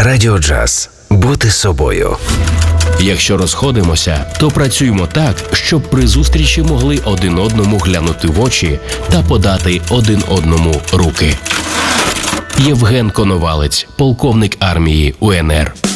Радіо Джаз. Бути собою. Якщо розходимося, то працюємо так, щоб при зустрічі могли один одному глянути в очі та подати один одному руки. Євген Коновалець, полковник армії УНР.